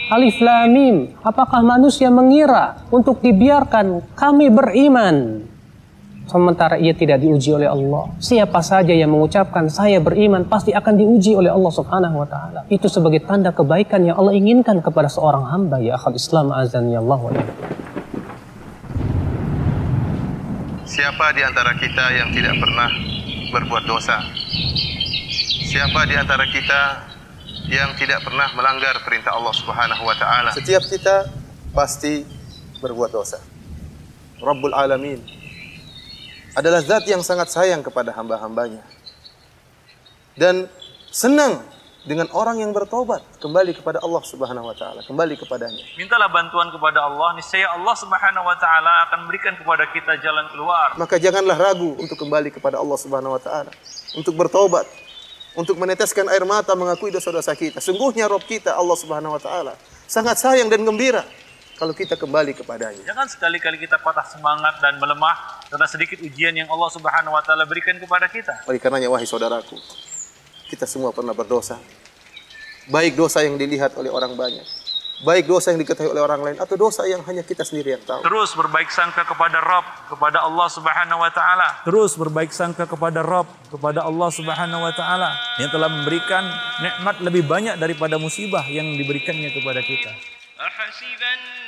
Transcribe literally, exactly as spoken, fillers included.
Alif Lam Mim. Apakah manusia mengira untuk dibiarkan kami beriman sementara ia tidak diuji oleh Allah? Siapa saja yang mengucapkan saya beriman pasti akan diuji oleh Allah Subhanahu wa taala. Itu sebagai tanda kebaikan yang Allah inginkan kepada seorang hamba, ya akhal Islam azan ya Allah wa iyyakum. Siapa di antara kita yang tidak pernah berbuat dosa? Siapa di antara kita yang tidak pernah melanggar perintah Allah Subhanahu wa taala? Setiap kita pasti berbuat dosa. Rabbul Alamin adalah zat yang sangat sayang kepada hamba-hambanya dan senang dengan orang yang bertobat kembali kepada Allah Subhanahu wa taala, kembali kepadanya. Mintalah bantuan kepada Allah, niscaya Allah Subhanahu wa taala akan berikan kepada kita jalan keluar. Maka janganlah ragu untuk kembali kepada Allah Subhanahu wa taala, untuk bertobat, untuk meneteskan air mata mengakui dosa-dosa kita. Sungguhnya Rabb kita Allah Subhanahu wa taala sangat sayang dan gembira kalau kita kembali kepadanya. Jangan sekali-kali kita patah semangat dan melemah karena sedikit ujian yang Allah Subhanahu wa taala berikan kepada kita. Oleh karenanya wahai saudaraku, kita semua pernah berdosa. Baik dosa yang dilihat oleh orang banyak, baik dosa yang diketahui oleh orang lain, atau dosa yang hanya kita sendiri yang tahu. Terus berbaik sangka kepada Rabb, kepada Allah Subhanahu wa taala. Terus berbaik sangka kepada Rabb, kepada Allah Subhanahu wa taala yang telah memberikan nikmat lebih banyak daripada musibah yang diberikannya kepada kita.